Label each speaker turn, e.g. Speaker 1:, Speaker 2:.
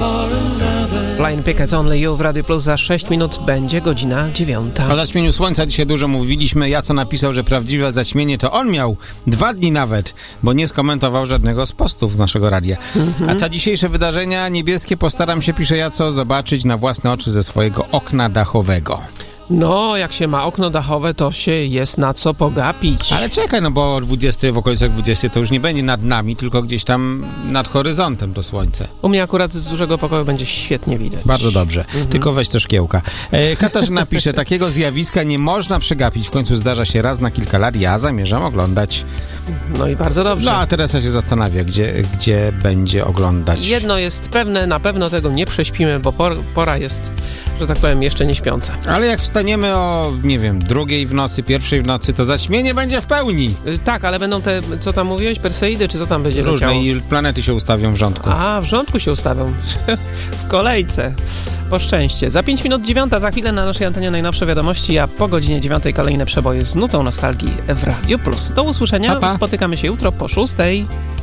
Speaker 1: Flying Pickets Only You w Radio Plus. Za 6 minut będzie godzina 9.
Speaker 2: O zaćmieniu słońca dzisiaj dużo mówiliśmy. Jaco napisał, że prawdziwe zaćmienie to on miał 2 dni nawet, bo nie skomentował żadnego z postów z naszego radia. A te dzisiejsze wydarzenia niebieskie postaram się, pisze Jaco, zobaczyć na własne oczy ze swojego okna dachowego.
Speaker 1: No, jak się ma okno dachowe, to się jest na co pogapić.
Speaker 2: Ale czekaj, no bo o 20, w okolicach 20 to już nie będzie nad nami, tylko gdzieś tam nad horyzontem to słońce.
Speaker 1: U mnie akurat z dużego pokoju będzie świetnie widać.
Speaker 2: Bardzo dobrze, tylko weź te szkiełka. Katarzyna pisze, takiego zjawiska nie można przegapić. W końcu zdarza się raz na kilka lat, ja zamierzam oglądać.
Speaker 1: No i bardzo dobrze.
Speaker 2: No a Teresa się zastanawia, gdzie będzie oglądać.
Speaker 1: Jedno jest pewne, na pewno tego nie prześpimy, bo pora jest, że tak powiem, jeszcze nie śpiąca.
Speaker 2: Ale jak wstaniemy o, nie wiem, 2 w nocy, 1 w nocy, to zaćmienie będzie w pełni.
Speaker 1: Tak, ale będą te, co tam mówiłeś, Perseidy, czy co tam będzie leciało?
Speaker 2: Różne i planety się ustawią w rządku.
Speaker 1: A, w rządku się ustawią. W kolejce. Po szczęście. Za 5 minut 9, za chwilę na naszej antenie najnowsze wiadomości, a po godzinie 9 kolejne przeboje z nutą nostalgii w Radio Plus. Do usłyszenia.
Speaker 2: Pa, pa.
Speaker 1: Spotykamy się jutro po 6.